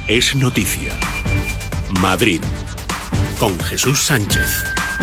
es noticia. Madrid, con Jesús Sánchez.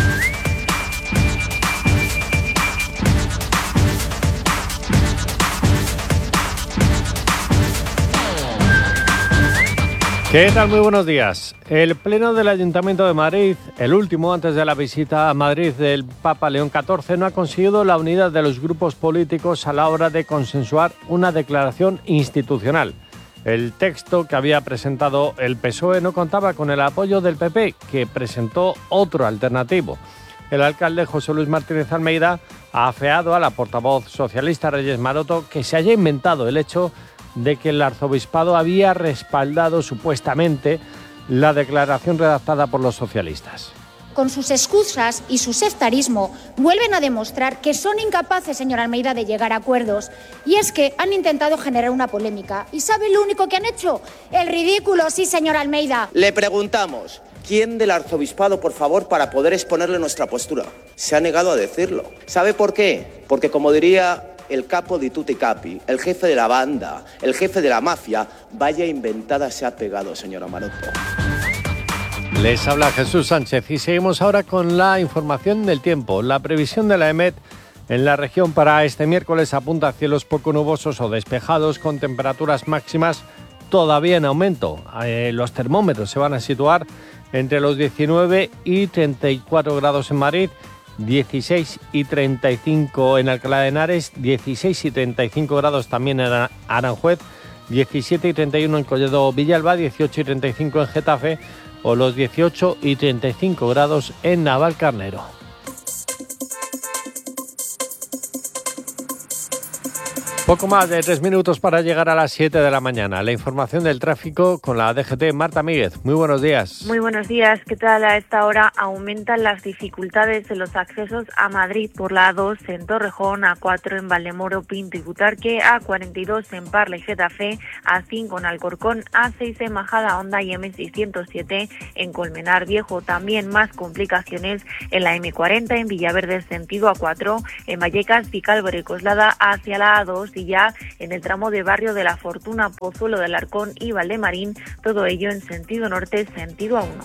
¿Qué tal? Muy buenos días. El Pleno del Ayuntamiento de Madrid, el último antes de la visita a Madrid del Papa León XIV, no ha conseguido la unidad de los grupos políticos a la hora de consensuar una declaración institucional. El texto que había presentado el PSOE no contaba con el apoyo del PP, que presentó otro alternativo. El alcalde José Luis Martínez Almeida ha afeado a la portavoz socialista Reyes Maroto que se haya inventado el hecho de que el arzobispado había respaldado supuestamente la declaración redactada por los socialistas. Con sus excusas y su sectarismo vuelven a demostrar que son incapaces, señor Almeida, de llegar a acuerdos. Y es que han intentado generar una polémica. ¿Y sabe lo único que han hecho? El ridículo, sí, señor Almeida. Le preguntamos, ¿quién del arzobispado, por favor, para poder exponerle nuestra postura? Se ha negado a decirlo. ¿Sabe por qué? Porque, como diría el capo di tutti capi, el jefe de la banda, el jefe de la mafia, vaya inventada se ha pegado, señora Maroto. Les habla Jesús Sánchez y seguimos ahora con la información del tiempo. La previsión de la EMET en la región para este miércoles apunta a cielos poco nubosos o despejados con temperaturas máximas todavía en aumento. Los termómetros se van a situar entre los 19 y 34 grados en Madrid, 16 y 35 en Alcalá de Henares, 16 y 35 grados también en Aranjuez, 17 y 31 en Collado Villalba, 18 y 35 en Getafe o los 18 y 35 grados en Navalcarnero. Poco más de 3 minutos para llegar a las 7 de la mañana. La información del tráfico con la DGT. Marta Míguez, muy buenos días. Muy buenos días. ¿Qué tal? A esta hora aumentan las dificultades en los accesos a Madrid por la A2 en Torrejón, A4 en Valdemoro, Pinto y Butarque, A42 en Parla y Getafe, A5 en Alcorcón, A6 en Majada Honda y M607 en Colmenar Viejo. También más complicaciones en la M40 en Villaverde sentido A4, en Vallecas, Vicálvaro y Coslada hacia la A2 y ya en el tramo de Barrio de la Fortuna, Pozuelo del Arcón y Valdemarín, todo ello en sentido norte, sentido A1.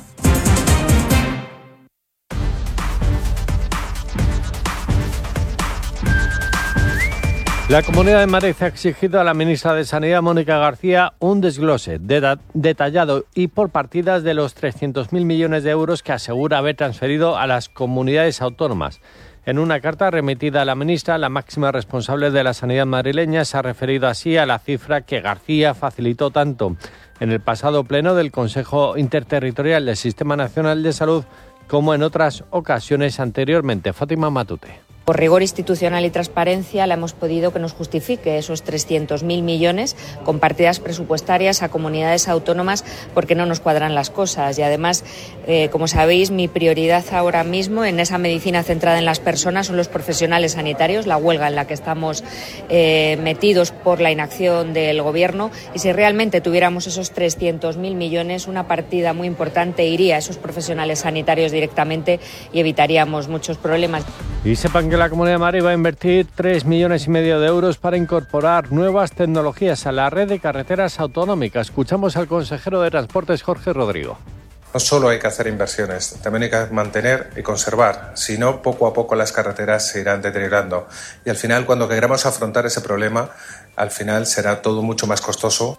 La Comunidad de Madrid ha exigido a la ministra de Sanidad, Mónica García, un desglose detallado y por partidas de los 300.000 millones de euros que asegura haber transferido a las comunidades autónomas. En una carta remitida a la ministra, la máxima responsable de la sanidad madrileña se ha referido así a la cifra que García facilitó tanto en el pasado pleno del Consejo Interterritorial del Sistema Nacional de Salud como en otras ocasiones anteriormente. Fátima Matute. Por rigor institucional y transparencia la hemos pedido que nos justifique esos 300.000 millones con partidas presupuestarias a comunidades autónomas porque no nos cuadran las cosas. Y además, como sabéis, mi prioridad ahora mismo en esa medicina centrada en las personas son los profesionales sanitarios, la huelga en la que estamos metidos por la inacción del Gobierno. Y si realmente tuviéramos esos 300.000 millones, una partida muy importante iría a esos profesionales sanitarios directamente y evitaríamos muchos problemas. Y sepan que la Comunidad de Madrid va a invertir 3,5 millones de euros para incorporar nuevas tecnologías a la red de carreteras autonómicas. Escuchamos al consejero de Transportes, Jorge Rodrigo. No solo hay que hacer inversiones, también hay que mantener y conservar. Si no, poco a poco las carreteras se irán deteriorando. Y al final, cuando queramos afrontar ese problema, al final será todo mucho más costoso.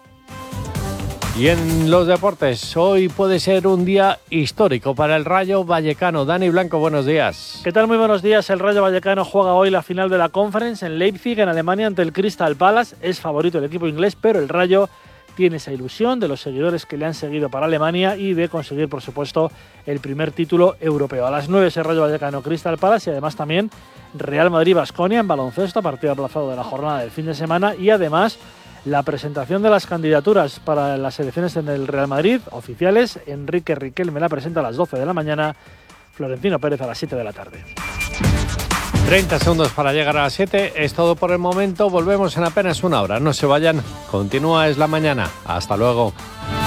Y en los deportes, hoy puede ser un día histórico para el Rayo Vallecano. Dani Blanco, buenos días. ¿Qué tal? Muy buenos días. El Rayo Vallecano juega hoy la final de la Conference en Leipzig, en Alemania, ante el Crystal Palace. Es favorito el equipo inglés, pero el Rayo tiene esa ilusión de los seguidores que le han seguido para Alemania y de conseguir, por supuesto, el primer título europeo. A las 9 es el Rayo Vallecano Crystal Palace y además también Real Madrid-Baskonia en baloncesto, partido aplazado de la jornada del fin de semana, y además la presentación de las candidaturas para las elecciones en el Real Madrid, oficiales. Enrique Riquelme la presenta a las 12 de la mañana, Florentino Pérez a las 7 de la tarde. 30 segundos para llegar a las 7, es todo por el momento, volvemos en apenas una hora. No se vayan, continúa Es la Mañana. Hasta luego.